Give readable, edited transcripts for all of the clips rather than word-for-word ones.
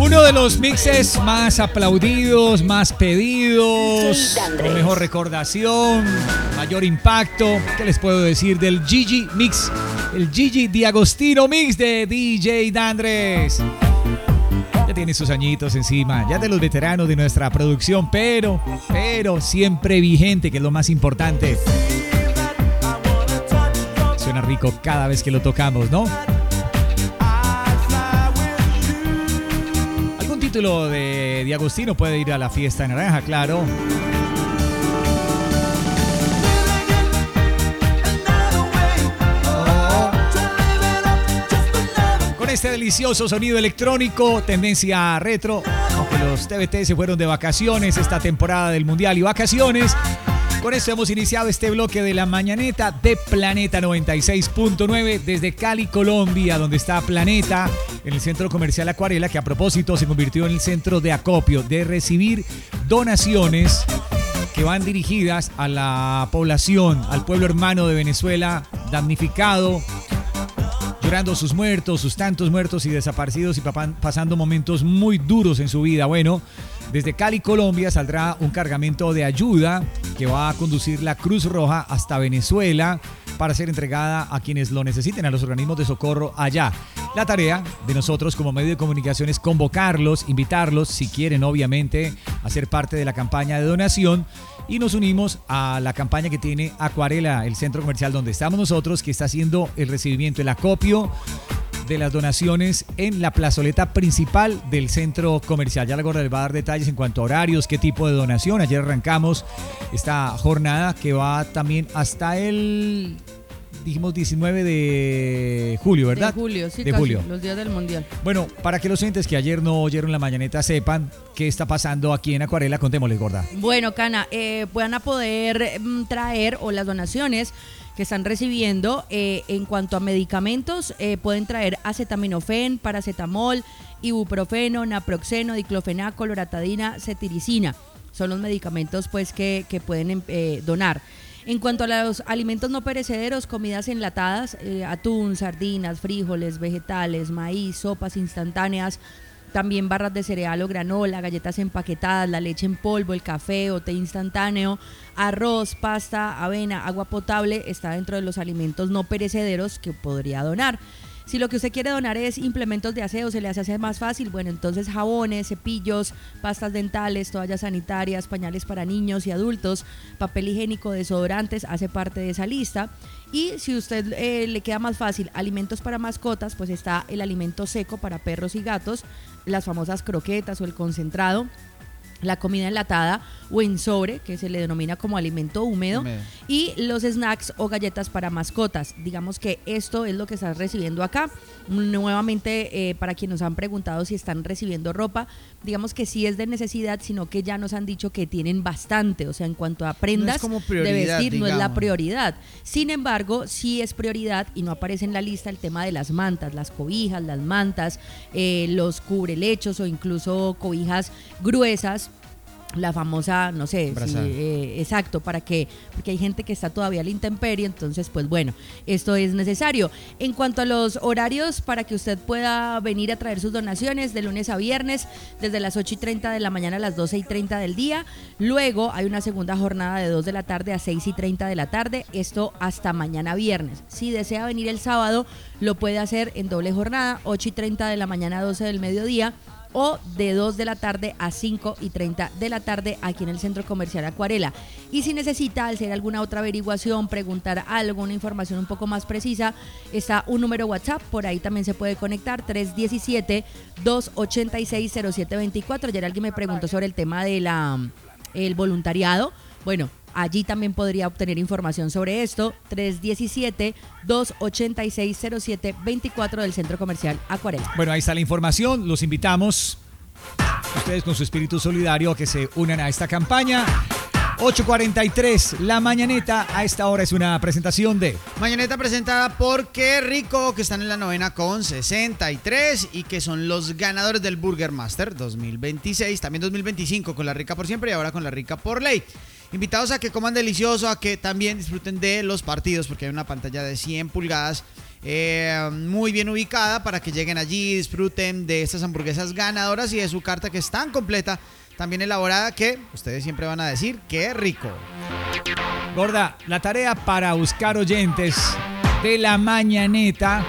Uno de los mixes más aplaudidos, más pedidos, con mejor recordación, mayor impacto. ¿Qué les puedo decir del Gigi Mix? El Gigi D'Agostino Mix de DJ Dandres. Ya tiene sus añitos encima, ya de los veteranos de nuestra producción, pero siempre vigente, que es lo más importante. Suena rico cada vez que lo tocamos, ¿no? Algún título de D'Agostino puede ir a la fiesta de naranja, claro. Con este delicioso sonido electrónico, tendencia retro, aunque los TBT se fueron de vacaciones esta temporada del Mundial y vacaciones. Con esto hemos iniciado este bloque de la mañaneta de Planeta 96.9 desde Cali, Colombia, donde está Planeta, en el centro comercial Acuarela, que a propósito se convirtió en el centro de acopio, de recibir donaciones que van dirigidas a la población, al pueblo hermano de Venezuela, damnificado, llorando sus muertos, sus tantos muertos y desaparecidos y pasando momentos muy duros en su vida. Bueno, desde Cali, Colombia, saldrá un cargamento de ayuda que va a conducir la Cruz Roja hasta Venezuela para ser entregada a quienes lo necesiten, a los organismos de socorro allá. La tarea de nosotros como medio de comunicación es convocarlos, invitarlos, si quieren obviamente, a ser parte de la campaña de donación. Y nos unimos a la campaña que tiene Acuarela, el centro comercial donde estamos nosotros, que está haciendo el recibimiento, el acopio de las donaciones en la plazoleta principal del centro comercial. Ya la Gorda les va a dar detalles en cuanto a horarios, qué tipo de donación. Ayer arrancamos esta jornada que va también hasta el, dijimos, 19 de julio, ¿verdad? De julio, sí, de casi, julio. Los días del Mundial. Bueno, para que los oyentes que ayer no oyeron la mañaneta sepan qué está pasando aquí en Acuarela, contémosles, Gorda. Bueno, Cana, van a poder traer, o las donaciones que están recibiendo en cuanto a medicamentos, pueden traer acetaminofén, paracetamol, ibuprofeno, naproxeno, diclofenaco, loratadina, cetiricina. Son los medicamentos pues que pueden donar. En cuanto a los alimentos no perecederos, comidas enlatadas, atún, sardinas, frijoles, vegetales, maíz, sopas instantáneas, también barras de cereal o granola, galletas empaquetadas, la leche en polvo, el café o té instantáneo, arroz, pasta, avena, agua potable, está dentro de los alimentos no perecederos que podría donar. Si lo que usted quiere donar es implementos de aseo, se le hace más fácil, bueno, entonces jabones, cepillos, pastas dentales, toallas sanitarias, pañales para niños y adultos, papel higiénico, desodorantes, hace parte de esa lista. Y si usted le queda más fácil, alimentos para mascotas, pues está el alimento seco para perros y gatos, las famosas croquetas o el concentrado, la comida enlatada o en sobre, que se le denomina como alimento húmedo, y los snacks o galletas para mascotas. Digamos que esto es lo que están recibiendo acá. Nuevamente, para quienes nos han preguntado si están recibiendo ropa, digamos que sí es de necesidad, sino que ya nos han dicho que tienen bastante, o sea, en cuanto a prendas de vestir, digamos, no es la prioridad. Sin embargo, sí es prioridad, y no aparece en la lista, el tema de las mantas, las cobijas, las mantas, los cubrelechos o incluso cobijas gruesas, la famosa, no sé, exacto, porque hay gente que está todavía a la intemperie, entonces pues bueno, esto es necesario. En cuanto a los horarios para que usted pueda venir a traer sus donaciones, de lunes a viernes, desde las 8:30 de la mañana a las 12:30 del día, luego hay una segunda jornada de 2 de la tarde a 6:30 de la tarde, esto hasta mañana viernes. Si desea venir el sábado, lo puede hacer en doble jornada, 8:30 de la mañana a 12 del mediodía, o de 2 de la tarde a 5:30 de la tarde aquí en el Centro Comercial Acuarela. Y si necesita hacer alguna otra averiguación, preguntar alguna información un poco más precisa, está un número WhatsApp, por ahí también se puede conectar, 317-286-0724. Ayer alguien me preguntó sobre el tema de el voluntariado. Bueno, allí también podría obtener información sobre esto, 317-286-0724 del Centro Comercial Acuarela. Bueno, ahí está la información, los invitamos, ustedes con su espíritu solidario, a que se unan a esta campaña. 8:43, la mañaneta a esta hora es una presentación de... Mañaneta presentada por Qué Rico, que están en la novena con 63 y que son los ganadores del Burger Master 2026, también 2025 con La Rica por Siempre y ahora con La Rica por Ley. Invitados a que coman delicioso, a que también disfruten de los partidos, porque hay una pantalla de 100 pulgadas muy bien ubicada para que lleguen allí, disfruten de estas hamburguesas ganadoras y de su carta que es tan completa, tan bien elaborada, que ustedes siempre van a decir ¡qué rico! Gorda, la tarea para buscar oyentes de la mañaneta.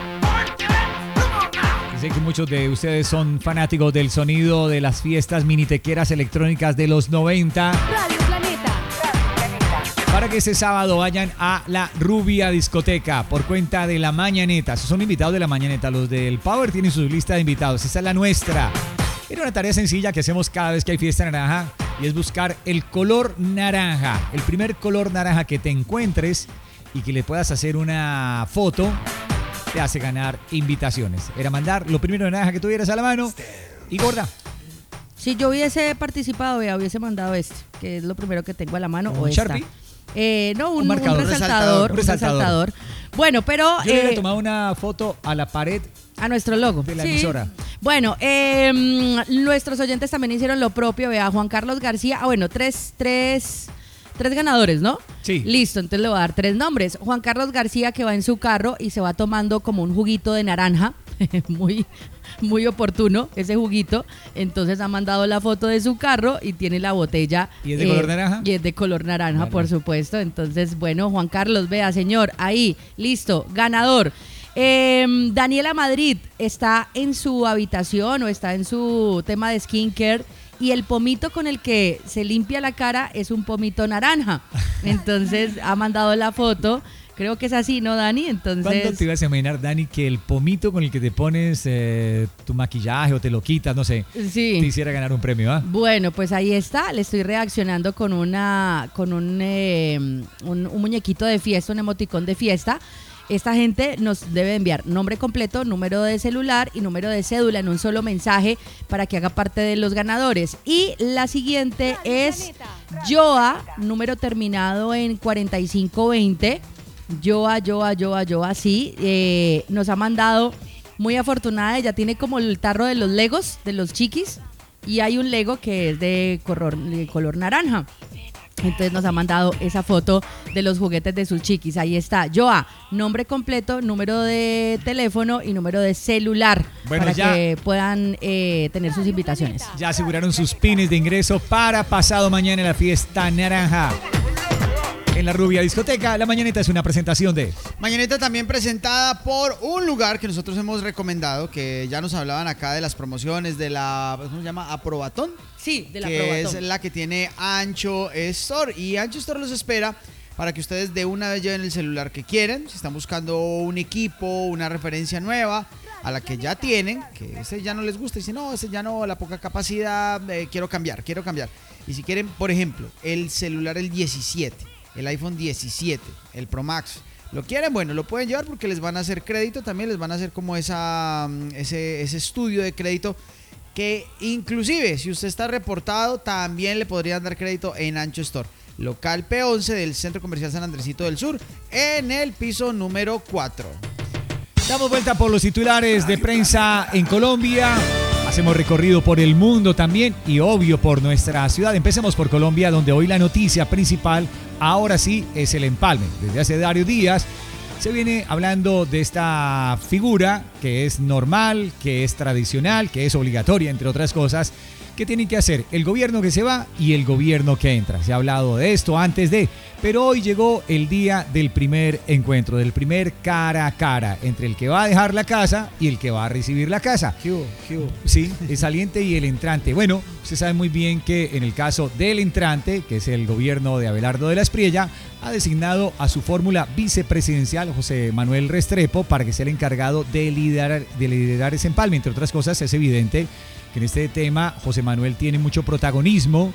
Sé que muchos de ustedes son fanáticos del sonido de las fiestas minitequeras electrónicas de los 90. Radio Planeta. Para que este sábado vayan a la Rubia Discoteca por cuenta de la mañaneta. Esos son invitados de la mañaneta. Los del Power tienen su lista de invitados. Esta es la nuestra. Era una tarea sencilla que hacemos cada vez que hay fiesta naranja y es buscar el color naranja. El primer color naranja que te encuentres y que le puedas hacer una foto te hace ganar invitaciones. Era mandar lo primero naranja que tuvieras a la mano. Y Gorda, Si yo hubiese participado, hubiese mandado este, que es lo primero que tengo a la mano. ¿Un o esta. Sharpie? No, Un un marcador. resaltador. Un Un resaltador. Bueno, pero yo le hubiera tomado una foto a la pared a nuestro logo de la Sí. emisora. Bueno, nuestros oyentes también hicieron lo propio. Vea, Juan Carlos García. Bueno, tres ganadores, ¿no? Sí. Listo, entonces le voy a dar 3 nombres. Juan Carlos García, que va en su carro y se va tomando como un juguito de naranja. Muy oportuno ese juguito. Entonces ha mandado la foto de su carro y tiene la botella. ¿Y es de color naranja? Y es de color naranja, Bueno. por supuesto. Entonces, bueno, Juan Carlos, vea, señor, ahí, listo, ganador. Daniela Madrid está en su habitación o está en su tema de skincare y el pomito con el que se limpia la cara es un pomito naranja. Entonces ha mandado la foto. Creo que es así, ¿no, Dani? ¿Cuándo Entonces, te ibas a imaginar, Dani, que el pomito con el que te pones tu maquillaje o te lo quitas, no sé, te sí. hiciera ganar un premio, ¿ah? Bueno, pues ahí está. Le estoy reaccionando con un muñequito de fiesta, un emoticón de fiesta. Esta gente nos debe enviar nombre completo, número de celular y número de cédula en un solo mensaje para que haga parte de los ganadores. Y la siguiente es Joa, número terminado en 4520. Joa, sí. Nos ha mandado, muy afortunada, ella tiene como el tarro de los Legos, de los chiquis, y hay un Lego que es de color naranja. Entonces nos ha mandado esa foto de los juguetes de sus chiquis. Ahí está. Joa, nombre completo, número de teléfono y número de celular Bueno, para ya. que puedan tener sus invitaciones. Ya aseguraron sus pines de ingreso para pasado mañana en la fiesta naranja. En la Rubia Discoteca, la mañanita es una presentación de... Mañaneta también presentada por un lugar que nosotros hemos recomendado, que ya nos hablaban acá de las promociones de la, ¿cómo se llama? Aprobatón. Sí, de la que Probatón. es la que tiene Ancho Store. Y Ancho Store los espera para que ustedes de una vez lleven el celular que quieren. Si están buscando un equipo, una referencia nueva a la que ya tienen, que ese ya no les gusta, dicen, no, ese ya no, la poca capacidad, quiero cambiar. Y si quieren, por ejemplo, el celular el 17, el iPhone 17, el Pro Max, ¿lo quieren? Bueno, lo pueden llevar porque les van a hacer crédito, también les van a hacer como ese estudio de crédito, que inclusive si usted está reportado también le podrían dar crédito en Ancho Store, local P11 del Centro Comercial San Andresito del Sur, en el piso número 4. Damos vuelta por los titulares de prensa en Colombia. Hacemos recorrido por el mundo también y obvio por nuestra ciudad. Empecemos por Colombia, donde hoy la noticia principal, ahora sí, es el empalme. Desde hace varios días se viene hablando de esta figura que es normal, que es tradicional, que es obligatoria, entre otras cosas, que tienen que hacer el gobierno que se va y el gobierno que entra. Se ha hablado de esto antes de, pero hoy llegó el día del primer encuentro, del primer cara a cara entre el que va a dejar la casa y el que va a recibir la casa. ¿Qué hubo? Sí, el saliente y el entrante. Bueno, usted sabe muy bien que en el caso del entrante, que es el gobierno de Abelardo de la Espriella, ha designado a su fórmula vicepresidencial, José Manuel Restrepo, para que sea el encargado de liderar ese empalme. Entre otras cosas, es evidente que en este tema José Manuel tiene mucho protagonismo,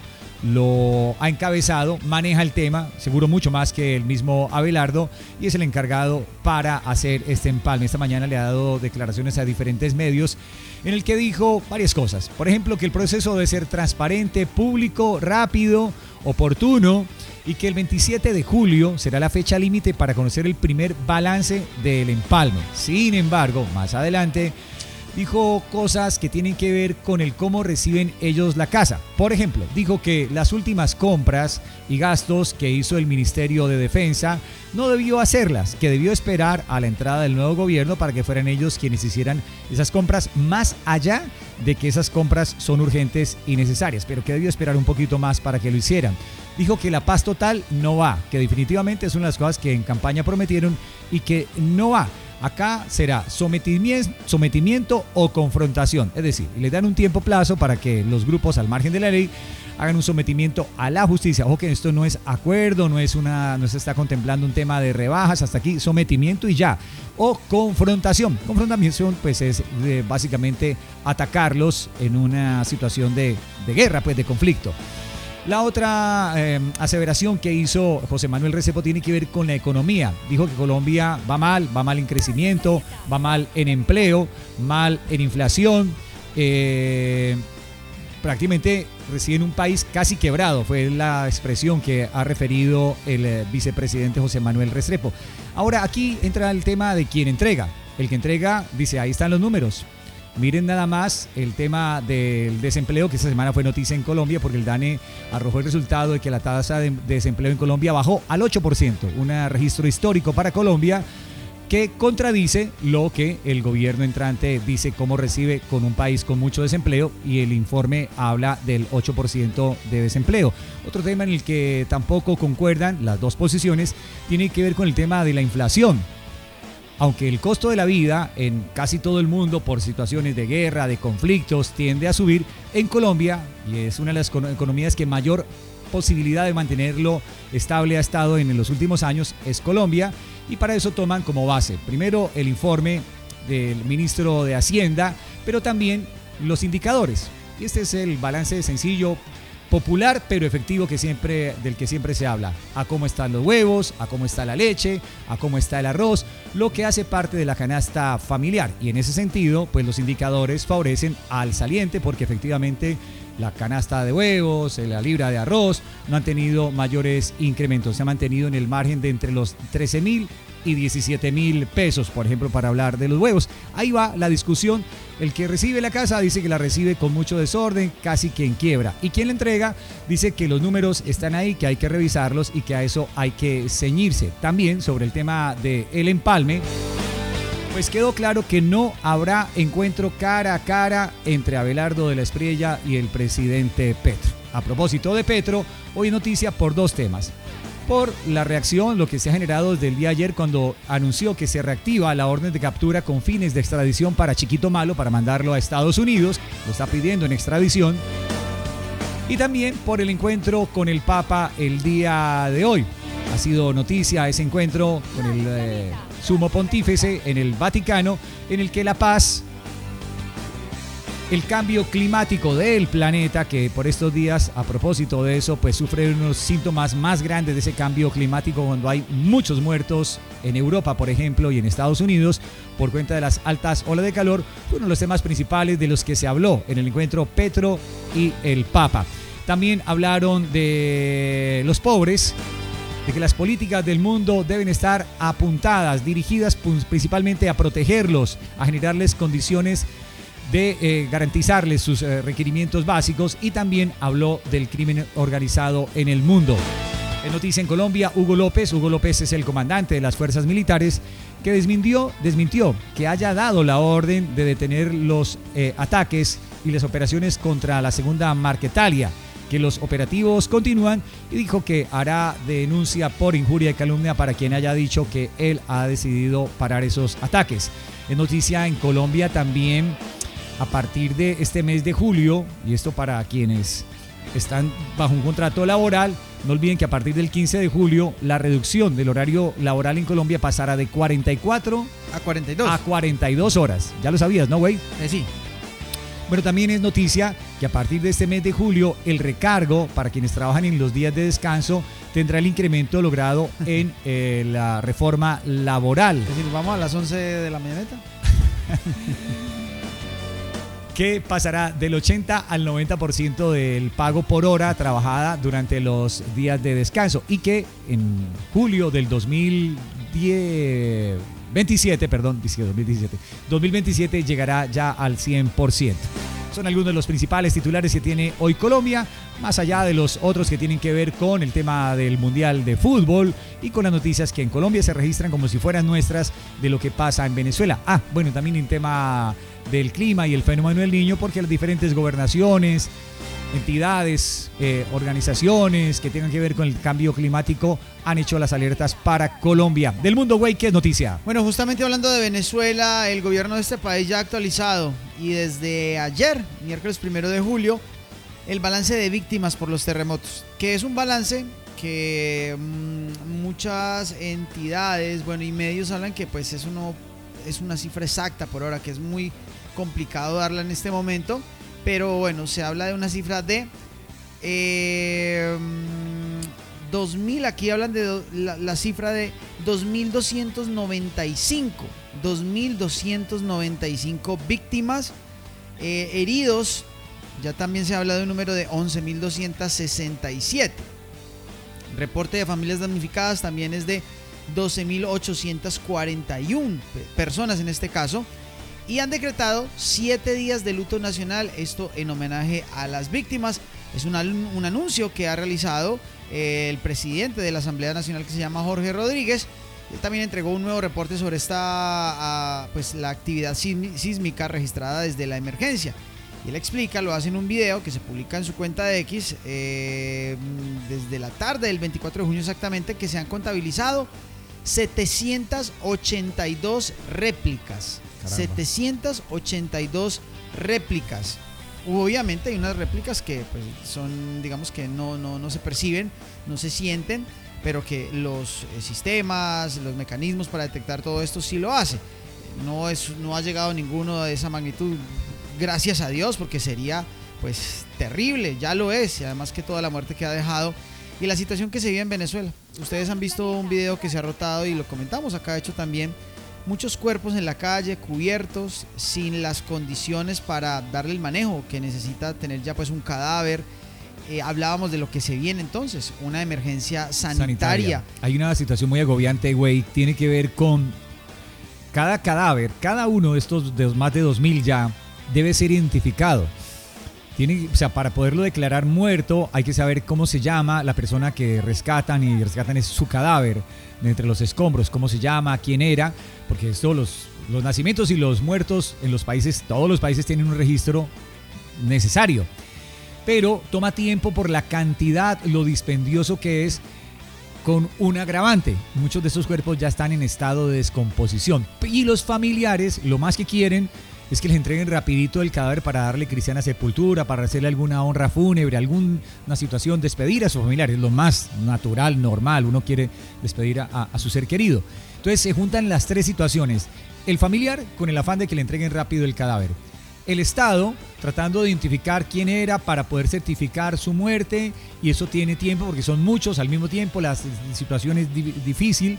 lo ha encabezado, maneja el tema, seguro mucho más que el mismo Abelardo, y es el encargado para hacer este empalme. Esta mañana le ha dado declaraciones a diferentes medios en el que dijo varias cosas. Por ejemplo, que el proceso debe ser transparente, público, rápido, oportuno, y que el 27 de julio será la fecha límite para conocer el primer balance del empalme. Sin embargo, más adelante dijo cosas que tienen que ver con el cómo reciben ellos la casa. Por ejemplo, dijo que las últimas compras y gastos que hizo el Ministerio de Defensa no debió hacerlas, que debió esperar a la entrada del nuevo gobierno para que fueran ellos quienes hicieran esas compras, más allá de que esas compras son urgentes y necesarias, pero que debió esperar un poquito más para que lo hicieran. Dijo que la paz total no va, que definitivamente es una de las cosas que en campaña prometieron y que no va. Acá será sometimiento o confrontación, es decir, le dan un tiempo plazo para que los grupos al margen de la ley hagan un sometimiento a la justicia. Ojo que esto no es acuerdo, no se está contemplando un tema de rebajas, hasta aquí sometimiento y ya. O confrontación. Confrontación pues es básicamente atacarlos en una situación de guerra, pues de conflicto. La otra aseveración que hizo José Manuel Restrepo tiene que ver con la economía. Dijo que Colombia va mal en crecimiento, va mal en empleo, mal en inflación. Prácticamente reside en un país casi quebrado, fue la expresión que ha referido el vicepresidente José Manuel Restrepo. Ahora aquí entra el tema de quién entrega. El que entrega dice, ahí están los números. Miren nada más el tema del desempleo, que esta semana fue noticia en Colombia porque el DANE arrojó el resultado de que la tasa de desempleo en Colombia bajó al 8%, un registro histórico para Colombia que contradice lo que el gobierno entrante dice cómo recibe con un país con mucho desempleo, y el informe habla del 8% de desempleo. Otro tema en el que tampoco concuerdan las dos posiciones tiene que ver con el tema de la inflación. Aunque el costo de la vida en casi todo el mundo por situaciones de guerra, de conflictos, tiende a subir, en Colombia, y es una de las economías que mayor posibilidad de mantenerlo estable ha estado en los últimos años, es Colombia, y para eso toman como base, primero, el informe del ministro de Hacienda, pero también los indicadores. Y este es el balance sencillo, popular pero efectivo del que siempre se habla. A cómo están los huevos, a cómo está la leche, a cómo está el arroz, lo que hace parte de la canasta familiar. Y en ese sentido, pues los indicadores favorecen al saliente porque efectivamente la canasta de huevos, la libra de arroz no han tenido mayores incrementos. Se ha mantenido en el margen de entre los 13.000 y 17.000 pesos, por ejemplo, para hablar de los huevos. Ahí va la discusión. El que recibe la casa dice que la recibe con mucho desorden, casi que en quiebra. Y quien la entrega dice que los números están ahí, que hay que revisarlos y que a eso hay que ceñirse. También sobre el tema del empalme, pues quedó claro que no habrá encuentro cara a cara entre Abelardo de la Espriella y el presidente Petro. A propósito de Petro, hoy noticia por dos temas. Por la reacción, lo que se ha generado desde el día de ayer cuando anunció que se reactiva la orden de captura con fines de extradición para Chiquito Malo, para mandarlo a Estados Unidos, lo está pidiendo en extradición, y también por el encuentro con el Papa el día de hoy. Ha sido noticia ese encuentro con el sumo pontífice en el Vaticano, en el que la paz, el cambio climático del planeta, que por estos días, a propósito de eso, pues sufre unos síntomas más grandes de ese cambio climático cuando hay muchos muertos en Europa, por ejemplo, y en Estados Unidos, por cuenta de las altas olas de calor, fue uno de los temas principales de los que se habló en el encuentro Petro y el Papa. También hablaron de los pobres, de que las políticas del mundo deben estar apuntadas, dirigidas principalmente a protegerlos, a generarles condiciones de garantizarles sus requerimientos básicos, y también habló del crimen organizado en el mundo. En noticia en Colombia, Hugo López es el comandante de las fuerzas militares que desmintió que haya dado la orden de detener los ataques y las operaciones contra la segunda Marquetalia, que los operativos continúan, y dijo que hará denuncia por injuria y calumnia para quien haya dicho que él ha decidido parar esos ataques. En noticia en Colombia también, a partir de este mes de julio, y esto para quienes están bajo un contrato laboral, no olviden que a partir del 15 de julio la reducción del horario laboral en Colombia pasará de 44 a 42 horas. Ya lo sabías, ¿no, güey? Sí. Bueno, también es noticia que a partir de este mes de julio el recargo para quienes trabajan en los días de descanso tendrá el incremento logrado en la reforma laboral. Es decir, vamos a las 11 de la mañanita. Que pasará del 80 al 90% del pago por hora trabajada durante los días de descanso, y que en julio del 2010, 27, perdón, 2017. 2027 llegará ya al 100%. Son algunos de los principales titulares que tiene hoy Colombia, más allá de los otros que tienen que ver con el tema del Mundial de Fútbol y con las noticias que en Colombia se registran como si fueran nuestras de lo que pasa en Venezuela. Bueno, también el tema del clima y el fenómeno del Niño, porque las diferentes gobernaciones, entidades, organizaciones que tengan que ver con el cambio climático han hecho las alertas para Colombia. Del mundo, güey, ¿qué es noticia? Bueno, justamente hablando de Venezuela, el gobierno de este país ya ha actualizado y desde ayer, miércoles 1 de julio, el balance de víctimas por los terremotos, que es un balance que muchas entidades, bueno, y medios hablan que pues es una cifra exacta por ahora, que es muy complicado darla en este momento. Pero bueno, se habla de una cifra de 2.000, aquí hablan de la cifra de 2.295 víctimas, heridos, ya también se habla de un número de 11.267. Reporte de familias damnificadas también es de 12.841 personas en este caso. Y han decretado 7 días de luto nacional, esto en homenaje a las víctimas. Es un anuncio que ha realizado el presidente de la Asamblea Nacional, que se llama Jorge Rodríguez. Él también entregó un nuevo reporte sobre la actividad sísmica registrada desde la emergencia. Y él explica, lo hace en un video que se publica en su cuenta de X desde la tarde del 24 de junio exactamente, que se han contabilizado 782 réplicas. Caramba. 782 réplicas. Obviamente hay unas réplicas que pues, son, digamos que no se perciben, no se sienten, pero que los sistemas, los mecanismos para detectar todo esto sí lo hace. No ha llegado ninguno de esa magnitud, gracias a Dios, porque sería pues terrible, ya lo es, y además que toda la muerte que ha dejado y la situación que se vive en Venezuela. Ustedes han visto un video que se ha rotado y lo comentamos acá, de hecho también. Muchos cuerpos en la calle, cubiertos, sin las condiciones para darle el manejo que necesita tener ya pues un cadáver. Hablábamos de lo que se viene entonces, una emergencia sanitaria. Hay una situación muy agobiante, güey, tiene que ver con cada cadáver, cada uno de estos de más de 2.000 ya debe ser identificado. Para poderlo declarar muerto hay que saber cómo se llama la persona que rescatan, y rescatan es su cadáver de entre los escombros, cómo se llama, quién era, porque esto, los nacimientos y los muertos en los países, todos los países tienen un registro necesario, pero toma tiempo por la cantidad, lo dispendioso que es, con un agravante. Muchos de estos cuerpos ya están en estado de descomposición y los familiares lo más que quieren es que les entreguen rapidito el cadáver para darle cristiana sepultura, para hacerle alguna honra fúnebre, alguna situación, despedir a sus familiares, lo más natural, normal, uno quiere despedir a su ser querido. Entonces se juntan las tres situaciones, el familiar con el afán de que le entreguen rápido el cadáver, el Estado tratando de identificar quién era para poder certificar su muerte, y eso tiene tiempo porque son muchos al mismo tiempo, la situación es difícil,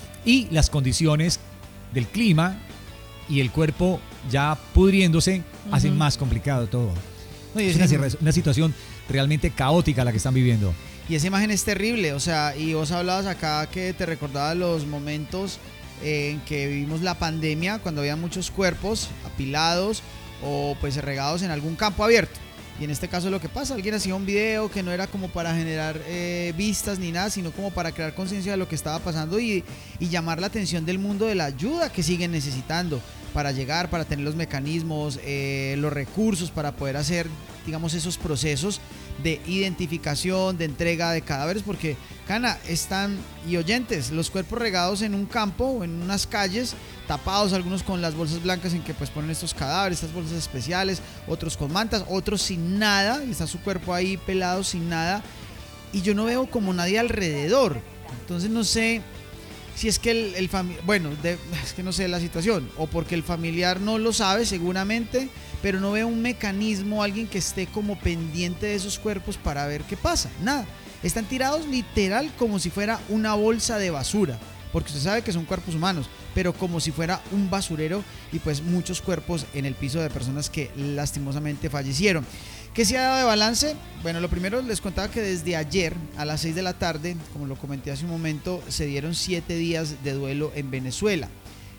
y las condiciones del clima y el cuerpo ya pudriéndose hacen más complicado todo. No, es una situación realmente caótica la que están viviendo. Y esa imagen es terrible, o sea, y vos hablabas acá que te recordaba los momentos en que vivimos la pandemia, cuando había muchos cuerpos apilados o pues regados en algún campo abierto. Y en este caso lo que pasa, alguien hacía un video que no era como para generar vistas ni nada, sino como para crear conciencia de lo que estaba pasando y llamar la atención del mundo de la ayuda que siguen necesitando para llegar, para tener los mecanismos, los recursos para poder hacer, digamos, esos procesos de identificación, de entrega de cadáveres, porque, Cana, están, y oyentes, los cuerpos regados en un campo o en unas calles, tapados, algunos con las bolsas blancas en que pues ponen estos cadáveres, estas bolsas especiales, otros con mantas, otros sin nada, y está su cuerpo ahí pelado sin nada, y yo no veo como nadie alrededor. Entonces no sé si es que el familiar, bueno, es que no sé la situación, o porque el familiar no lo sabe seguramente, pero no veo un mecanismo, alguien que esté como pendiente de esos cuerpos para ver qué pasa. Nada, están tirados literal como si fuera una bolsa de basura, porque usted sabe que son cuerpos humanos, pero como si fuera un basurero, y pues muchos cuerpos en el piso de personas que lastimosamente fallecieron. ¿Qué se ha dado de balance? Bueno, lo primero les contaba que desde ayer a las 6 de la tarde, como lo comenté hace un momento, se dieron 7 días de duelo en Venezuela.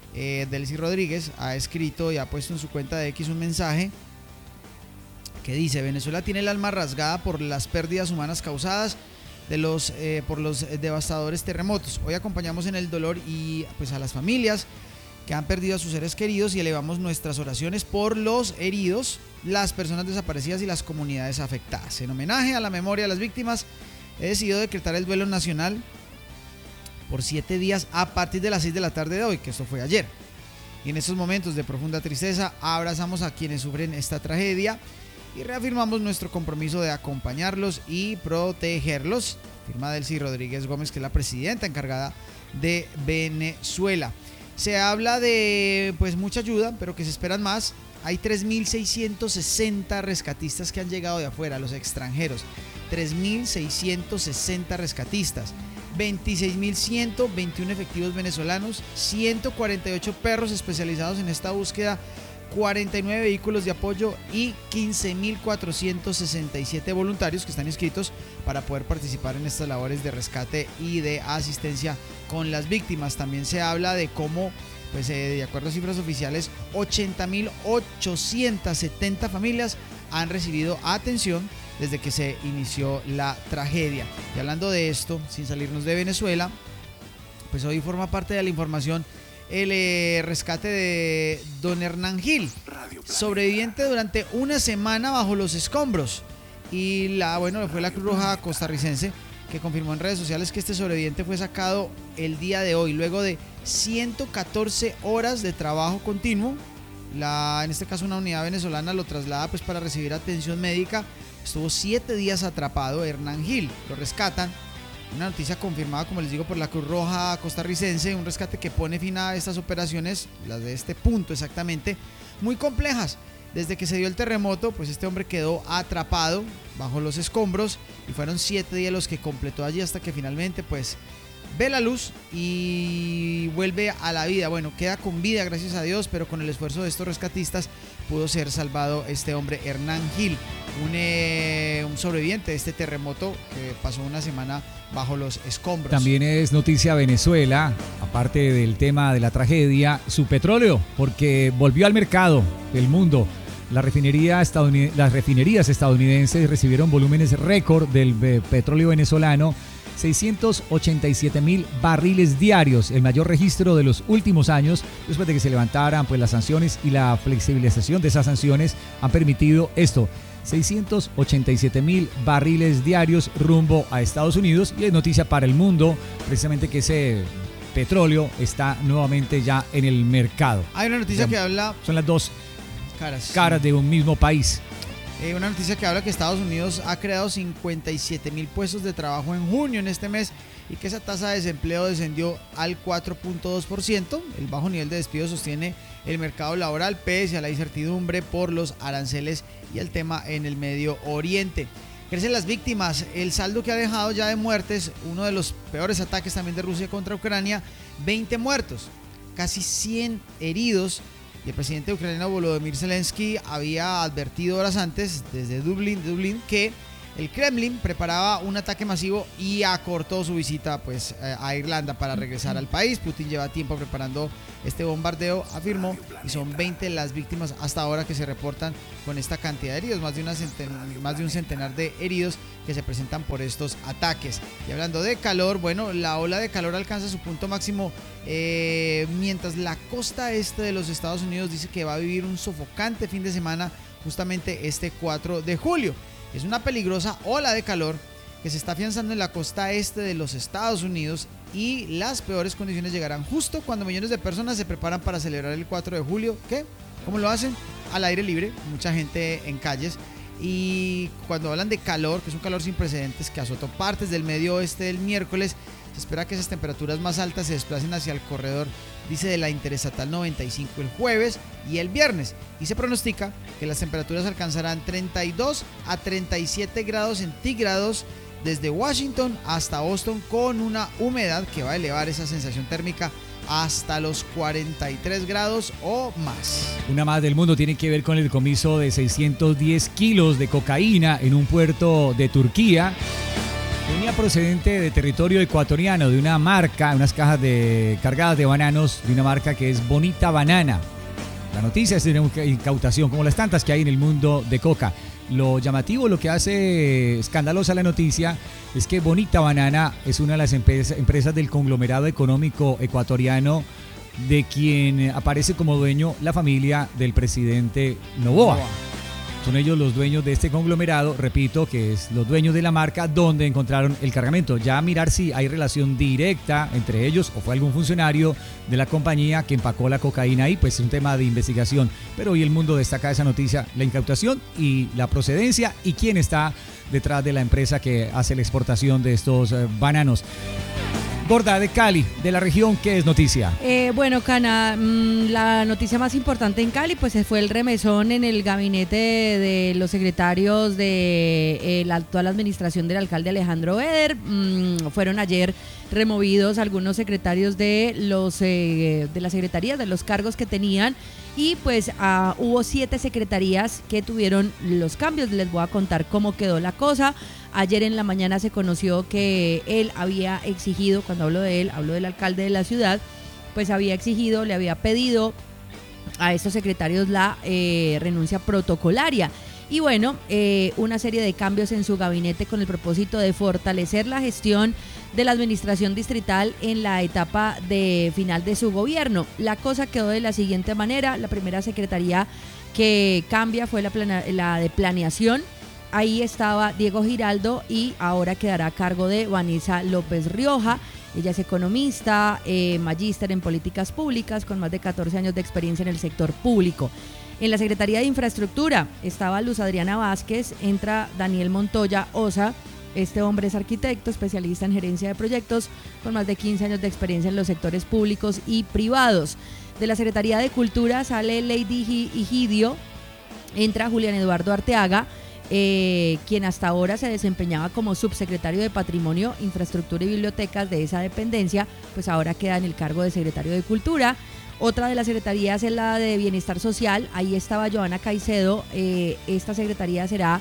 Delcy Rodríguez ha escrito y ha puesto en su cuenta de X un mensaje que dice: Venezuela tiene el alma rasgada por las pérdidas humanas causadas por los devastadores terremotos. Hoy acompañamos en el dolor y pues a las familias que han perdido a sus seres queridos y elevamos nuestras oraciones por los heridos, las personas desaparecidas y las comunidades afectadas. En homenaje a la memoria de las víctimas, he decidido decretar el duelo nacional por 7 días a partir de las 6 de la tarde de hoy, que esto fue ayer. Y en estos momentos de profunda tristeza, abrazamos a quienes sufren esta tragedia y reafirmamos nuestro compromiso de acompañarlos y protegerlos. Firma Delcy Rodríguez Gómez, que es la presidenta encargada de Venezuela. Se habla de pues mucha ayuda, pero que se esperan más. Hay 3.660 rescatistas que han llegado de afuera, los extranjeros. 3.660 rescatistas. 26.121 efectivos venezolanos, 148 perros especializados en esta búsqueda, 49 vehículos de apoyo y 15.467 voluntarios que están inscritos para poder participar en estas labores de rescate y de asistencia con las víctimas. También se habla de cómo, pues de acuerdo a cifras oficiales, 80.870 familias han recibido atención desde que se inició la tragedia. Y hablando de esto, sin salirnos de Venezuela, pues hoy forma parte de la información el rescate de don Hernán Gil, sobreviviente durante una semana bajo los escombros. Y fue la Cruz Roja costarricense que confirmó en redes sociales que este sobreviviente fue sacado el día de hoy, luego de 114 horas de trabajo continuo. En este caso una unidad venezolana lo traslada pues para recibir atención médica. Estuvo 7 días atrapado Hernán Gil, lo rescatan. Una noticia confirmada, como les digo, por la Cruz Roja costarricense, un rescate que pone fin a estas operaciones, las de este punto exactamente, muy complejas. Desde que se dio el terremoto, pues este hombre quedó atrapado bajo los escombros y fueron 7 días los que completó allí hasta que finalmente pues ve la luz y vuelve a la vida. Bueno, queda con vida, gracias a Dios, pero con el esfuerzo de estos rescatistas pudo ser salvado este hombre, Hernán Gil, un sobreviviente de este terremoto que pasó una semana bajo los escombros. También es noticia Venezuela, aparte del tema de la tragedia, su petróleo, porque volvió al mercado del mundo. Las refinerías estadounidenses recibieron volúmenes récord del petróleo venezolano, 687.000 barriles diarios, el mayor registro de los últimos años, después de que se levantaran pues las sanciones, y la flexibilización de esas sanciones han permitido esto, 687.000 barriles diarios rumbo a Estados Unidos. Y es noticia para el mundo precisamente que ese petróleo está nuevamente ya en el mercado. Hay una noticia que habla... Son las dos caras de un mismo país. Una noticia que habla que Estados Unidos ha creado 57.000 puestos de trabajo en junio, en este mes, y que esa tasa de desempleo descendió al 4.2%. El bajo nivel de despido sostiene el mercado laboral pese a la incertidumbre por los aranceles y el tema en el Medio Oriente. Crecen las víctimas, el saldo que ha dejado ya de muertes, uno de los peores ataques también de Rusia contra Ucrania, 20 muertos, casi 100 heridos. Y el presidente ucraniano Volodymyr Zelensky había advertido horas antes desde Dublín que el Kremlin preparaba un ataque masivo y acortó su visita pues a Irlanda para regresar al país. Putin lleva tiempo preparando este bombardeo, afirmó, y son 20 las víctimas hasta ahora que se reportan con esta cantidad de heridos, más de un centenar de heridos que se presentan por estos ataques. Y hablando de calor, bueno, la ola de calor alcanza su punto máximo mientras la costa este de los Estados Unidos dice que va a vivir un sofocante fin de semana justamente este 4 de julio. Es una peligrosa ola de calor que se está afianzando en la costa este de los Estados Unidos, y las peores condiciones llegarán justo cuando millones de personas se preparan para celebrar el 4 de julio. ¿Qué? ¿Cómo lo hacen? Al aire libre, mucha gente en calles. Y cuando hablan de calor, que es un calor sin precedentes que azotó partes del medio oeste del miércoles, se espera que esas temperaturas más altas se desplacen hacia el corredor, dice, de la Interestatal 95 el jueves y el viernes, y se pronostica que las temperaturas alcanzarán 32 a 37 grados centígrados desde Washington hasta Boston, con una humedad que va a elevar esa sensación térmica hasta los 43 grados o más. Una más del mundo tiene que ver con el decomiso de 610 kilos de cocaína en un puerto de Turquía. Venía procedente de territorio ecuatoriano, de una marca, unas cajas cargadas de bananos, de una marca que es Bonita Banana. La noticia es de una incautación, como las tantas que hay en el mundo de coca. Lo llamativo, lo que hace escandalosa la noticia, es que Bonita Banana es una de las empresas del conglomerado económico ecuatoriano, de quien aparece como dueño la familia del presidente Noboa. Son ellos los dueños de este conglomerado, repito, que es los dueños de la marca donde encontraron el cargamento. Ya a mirar si hay relación directa entre ellos o fue algún funcionario de la compañía que empacó la cocaína ahí, pues es un tema de investigación. Pero hoy el mundo destaca esa noticia, la incautación y la procedencia y quién está detrás de la empresa que hace la exportación de estos bananos. Gorda, de Cali, de la región, ¿qué es noticia? Bueno, Cana, la noticia más importante en Cali pues fue el remesón en el gabinete de los secretarios de la actual administración del alcalde Alejandro Eder. Fueron ayer removidos algunos secretarios de las secretarías, de los cargos que tenían, y pues hubo 7 secretarías que tuvieron los cambios. Les voy a contar cómo quedó la cosa. Ayer en la mañana se conoció que él había exigido, cuando hablo de él, hablo del alcalde de la ciudad, pues había exigido, le había pedido a estos secretarios la renuncia protocolaria. Y bueno, una serie de cambios en su gabinete con el propósito de fortalecer la gestión de la administración distrital en la etapa de final de su gobierno. La cosa quedó de la siguiente manera: la primera secretaría que cambia fue la de planeación. Ahí estaba Diego Giraldo y ahora quedará a cargo de Vanessa López Rioja. Ella es economista, magíster en políticas públicas, con más de 14 años de experiencia en el sector público. En la Secretaría de Infraestructura estaba Luz Adriana Vázquez, entra Daniel Montoya Osa. Este hombre es arquitecto, especialista en gerencia de proyectos, con más de 15 años de experiencia en los sectores públicos y privados. De la Secretaría de Cultura sale Lady Higidio, entra Julián Eduardo Arteaga, quien hasta ahora se desempeñaba como subsecretario de Patrimonio, Infraestructura y Bibliotecas de esa dependencia, pues ahora queda en el cargo de secretario de Cultura. Otra de las secretarías es la de Bienestar Social. Ahí estaba Joana Caicedo. Esta secretaría será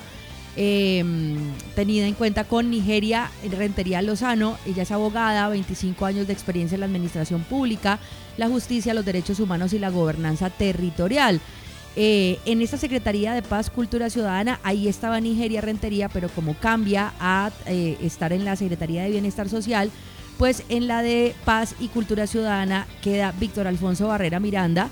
tenida en cuenta con Nigeria Rentería Lozano. Ella es abogada, 25 años de experiencia en la administración pública, la justicia, los derechos humanos y la gobernanza territorial. En esta Secretaría de Paz, Cultura Ciudadana, ahí estaba Nigeria Rentería, pero como cambia a estar en la Secretaría de Bienestar Social, pues en la de Paz y Cultura Ciudadana queda Víctor Alfonso Barrera Miranda.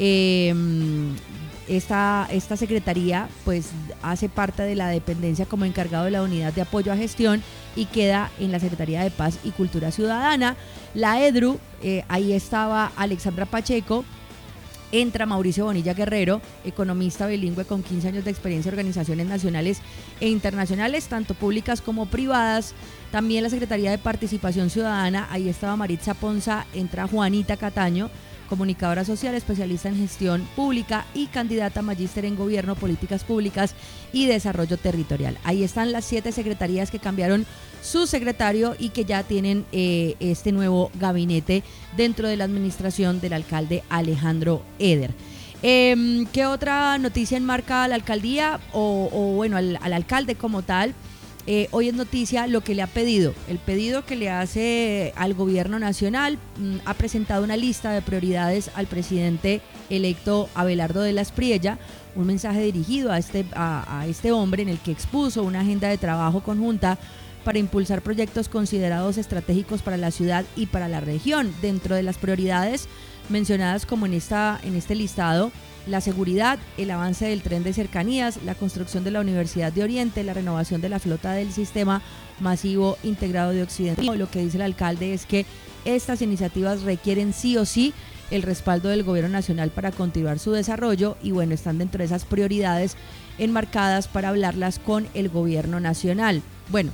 Esta secretaría pues hace parte de la dependencia como encargado de la unidad de apoyo a gestión y queda en la Secretaría de Paz y Cultura Ciudadana. La EDRU, ahí estaba Alexandra Pacheco. Entra Mauricio Bonilla Guerrero, economista bilingüe con 15 años de experiencia en organizaciones nacionales e internacionales, tanto públicas como privadas. También la Secretaría de Participación Ciudadana, ahí estaba Maritza Ponza. Entra Juanita Cataño, comunicadora social, especialista en gestión pública y candidata a magíster en gobierno, políticas públicas y desarrollo territorial. Ahí están las 7 secretarías que cambiaron su secretario y que ya tienen este nuevo gabinete dentro de la administración del alcalde Alejandro Eder. ¿Qué otra noticia enmarca a la alcaldía o bueno, al alcalde como tal? Hoy es noticia lo que le ha pedido, el pedido que le hace al gobierno nacional. Ha presentado una lista de prioridades al presidente electo Abelardo de la Espriella, un mensaje dirigido a este hombre en el que expuso una agenda de trabajo conjunta para impulsar proyectos considerados estratégicos para la ciudad y para la región. Dentro de las prioridades mencionadas como en este listado, la seguridad, el avance del tren de cercanías, la construcción de la Universidad de Oriente, la renovación de la flota del sistema masivo integrado de Occidente. Lo que dice el alcalde es que estas iniciativas requieren sí o sí el respaldo del gobierno nacional para continuar su desarrollo y bueno, están dentro de esas prioridades enmarcadas para hablarlas con el gobierno nacional. Bueno,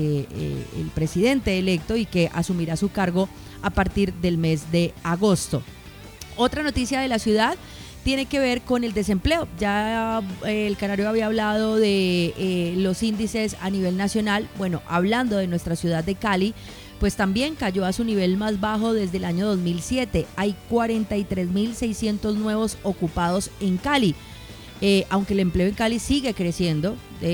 el presidente electo y que asumirá su cargo a partir del mes de agosto. Otra noticia de la ciudad tiene que ver con el desempleo. Ya el Canario había hablado de los índices a nivel nacional. Bueno, hablando de nuestra ciudad de Cali, pues también cayó a su nivel más bajo desde el año 2007. Hay 43.600 nuevos ocupados en Cali. aunque el empleo en Cali sigue creciendo,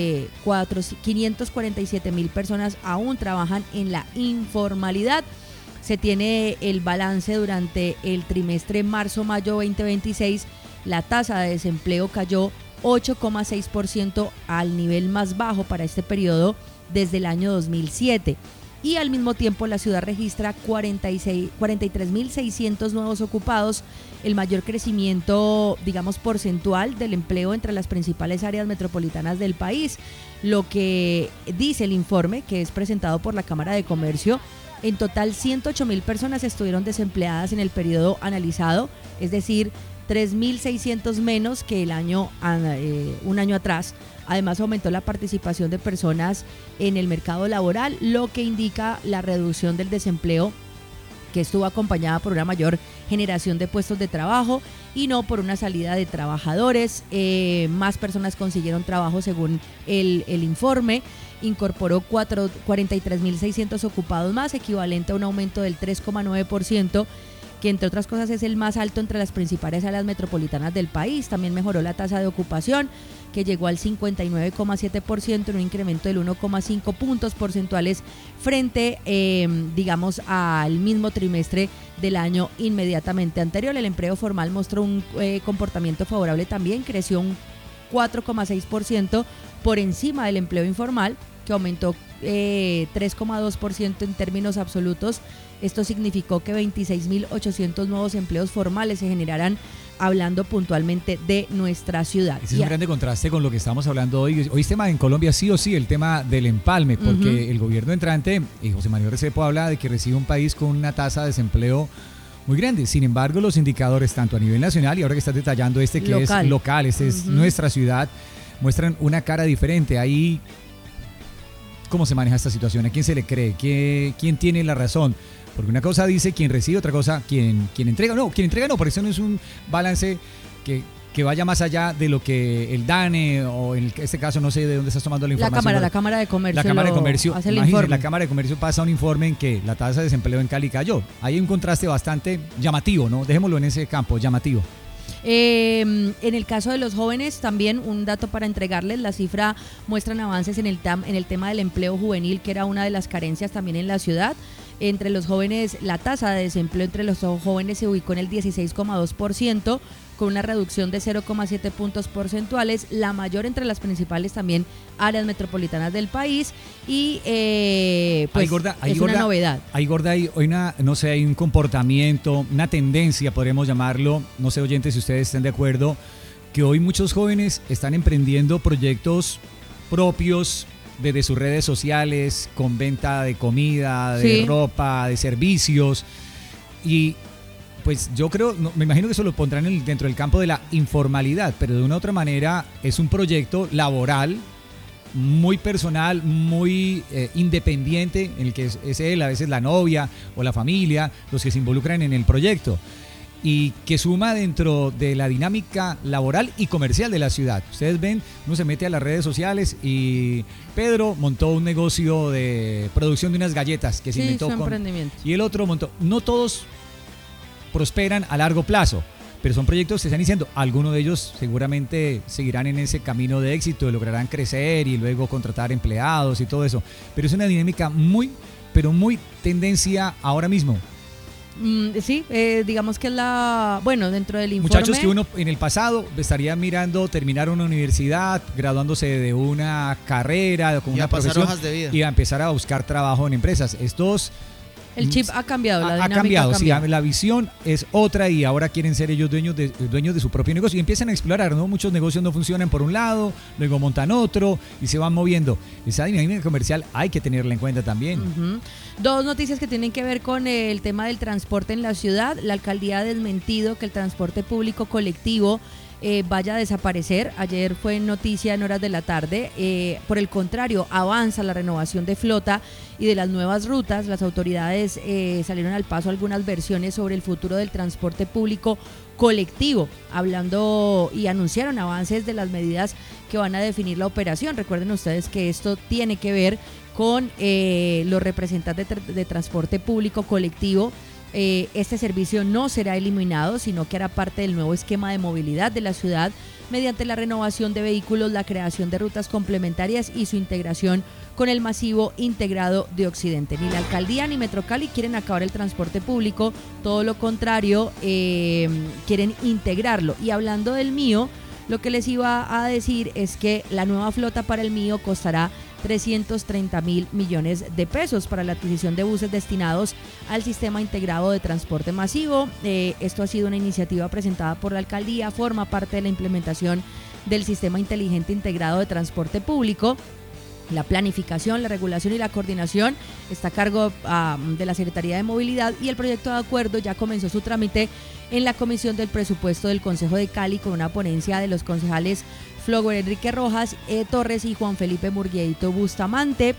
547.000 personas aún trabajan en la informalidad. Se tiene el balance durante el trimestre marzo-mayo 2026, la tasa de desempleo cayó 8,6% al nivel más bajo para este periodo desde el año 2007. Y al mismo tiempo la ciudad registra 43.600 nuevos ocupados, el mayor crecimiento, digamos, porcentual del empleo entre las principales áreas metropolitanas del país. Lo que dice el informe, que es presentado por la Cámara de Comercio, en total 108.000 personas estuvieron desempleadas en el periodo analizado, es decir, 3.600 menos que un año atrás. Además, aumentó la participación de personas en el mercado laboral, lo que indica la reducción del desempleo, que estuvo acompañada por una mayor generación de puestos de trabajo y no por una salida de trabajadores. Más personas consiguieron trabajo según el informe. Incorporó 43.600 ocupados más, equivalente a un aumento del 3,9%, que entre otras cosas es el más alto entre las principales áreas metropolitanas del país. También mejoró la tasa de ocupación, que llegó al 59,7%, en un incremento del 1,5 puntos porcentuales frente, digamos, al mismo trimestre del año inmediatamente anterior. El empleo formal mostró un comportamiento favorable también, creció un 4,6% por encima del empleo informal, que aumentó 3,2% en términos absolutos. Esto significó que 26.800 nuevos empleos formales se generarán, hablando puntualmente de nuestra ciudad. Ese es un grande contraste con lo que estamos hablando hoy. Hoy es tema en Colombia sí o sí, el tema del empalme, porque el gobierno entrante, José Manuel Restrepo, habla de que recibe un país con una tasa de desempleo muy grande. Sin embargo, los indicadores, tanto a nivel nacional y ahora que estás detallando que es local, es nuestra ciudad, muestran una cara diferente. Ahí, ¿cómo se maneja esta situación? ¿A quién se le cree? ¿Quién tiene la razón? Porque una cosa dice quien recibe, otra cosa quien entrega. No, quien entrega no, por eso no es un balance que vaya más allá de lo que el DANE, o en este caso no sé de dónde estás tomando la información. La Cámara de Comercio. La Cámara de Comercio, hace el informe. La Cámara de Comercio pasa un informe en que la tasa de desempleo en Cali cayó. Hay un contraste bastante llamativo, ¿no? Dejémoslo en ese campo, llamativo. En el caso de los jóvenes, también un dato para entregarles, la cifra muestran avances en el tema del empleo juvenil, que era una de las carencias también en la ciudad. Entre los jóvenes, la tasa de desempleo entre los jóvenes se ubicó en el 16,2%, con una reducción de 0,7 puntos porcentuales, la mayor entre las principales también áreas metropolitanas del país. Y pues es una novedad. Hay un comportamiento, una tendencia, podríamos llamarlo, no sé, oyentes, si ustedes están de acuerdo, que hoy muchos jóvenes están emprendiendo proyectos propios desde sus redes sociales, con venta de comida, de ropa, de servicios, y pues yo creo, me imagino que eso lo pondrán dentro del campo de la informalidad, pero de una u otra manera es un proyecto laboral muy personal, muy independiente, en el que es él, a veces la novia o la familia, los que se involucran en el proyecto, y que suma dentro de la dinámica laboral y comercial de la ciudad. Ustedes ven, uno se mete a las redes sociales y Pedro montó un negocio de producción de unas galletas que se inventó y el otro montó. No todos prosperan a largo plazo, pero son proyectos que se están iniciando. Algunos de ellos seguramente seguirán en ese camino de éxito, lograrán crecer y luego contratar empleados y todo eso. Pero es una dinámica muy tendencia ahora mismo. Sí, digamos que es dentro del informe. Muchachos que uno en el pasado estaría mirando terminar una universidad, graduándose de una carrera, con una profesión, hojas de vida, y a empezar a buscar trabajo en empresas. El chip ha cambiado, la dinámica ha cambiado. Sí, la visión es otra y ahora quieren ser ellos dueños de su propio negocio y empiezan a explorar, ¿no? Muchos negocios no funcionan por un lado, luego montan otro y se van moviendo. Esa dinámica comercial hay que tenerla en cuenta también. Dos noticias que tienen que ver con el tema del transporte en la ciudad. La alcaldía ha desmentido que el transporte público colectivo vaya a desaparecer. Ayer fue noticia en horas de la tarde. Por el contrario, avanza la renovación de flota y de las nuevas rutas. Las autoridades salieron al paso algunas versiones sobre el futuro del transporte público colectivo, hablando y anunciaron avances de las medidas que van a definir la operación. Recuerden ustedes que esto tiene que ver con los representantes de transporte público colectivo. Este servicio no será eliminado, sino que hará parte del nuevo esquema de movilidad de la ciudad, mediante la renovación de vehículos, la creación de rutas complementarias y su integración con el masivo integrado de Occidente. Ni la alcaldía ni Metro Cali quieren acabar el transporte público, todo lo contrario, quieren integrarlo. Y hablando del mío, lo que les iba a decir es que la nueva flota para el mío costará 330.000 millones de pesos para la adquisición de buses destinados al sistema integrado de transporte masivo. Esto ha sido una iniciativa presentada por la alcaldía, forma parte de la implementación del sistema inteligente integrado de transporte público. La planificación, la regulación y la coordinación está a cargo de la Secretaría de Movilidad, y el proyecto de acuerdo ya comenzó su trámite en la Comisión del Presupuesto del Consejo de Cali con una ponencia de los concejales Flower Enrique Rojas Torres y Juan Felipe Murguieito Bustamante.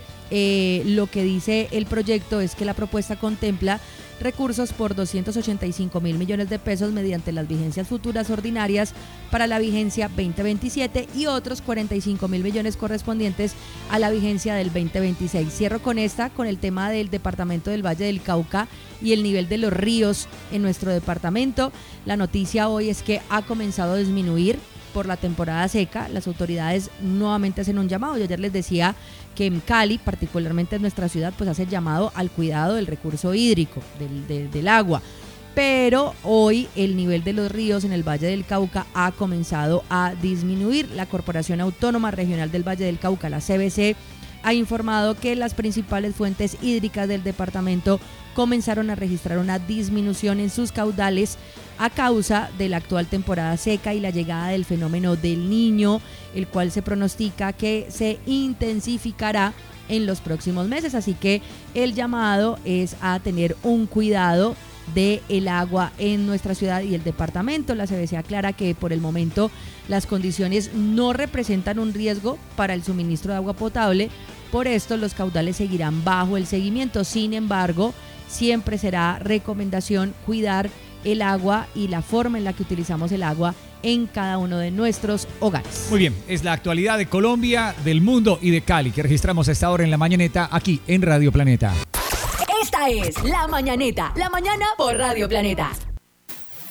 Lo que dice el proyecto es que la propuesta contempla recursos por 285.000 millones de pesos mediante las vigencias futuras ordinarias para la vigencia 2027 y otros 45.000 millones correspondientes a la vigencia del 2026. Cierro con el tema del departamento del Valle del Cauca y el nivel de los ríos en nuestro departamento. La noticia hoy es que ha comenzado a disminuir por la temporada seca. Las autoridades nuevamente hacen un llamado. Yo ayer les decía que en Cali, particularmente en nuestra ciudad, pues hace llamado al cuidado del recurso hídrico, del agua. Pero hoy el nivel de los ríos en el Valle del Cauca ha comenzado a disminuir. La Corporación Autónoma Regional del Valle del Cauca, la CBC, ha informado que las principales fuentes hídricas del departamento comenzaron a registrar una disminución en sus caudales a causa de la actual temporada seca y la llegada del fenómeno del Niño, el cual se pronostica que se intensificará en los próximos meses. Así que el llamado es a tener un cuidado del agua en nuestra ciudad y el departamento. La CBC aclara que por el momento las condiciones no representan un riesgo para el suministro de agua potable, por esto los caudales seguirán bajo el seguimiento. Sin embargo, siempre será recomendación cuidar el agua y la forma en la que utilizamos el agua en cada uno de nuestros hogares. Muy bien, es la actualidad de Colombia, del mundo y de Cali que registramos a esta hora en La Mañaneta aquí en Radio Planeta. Esta es La Mañaneta, la mañana por Radio Planeta.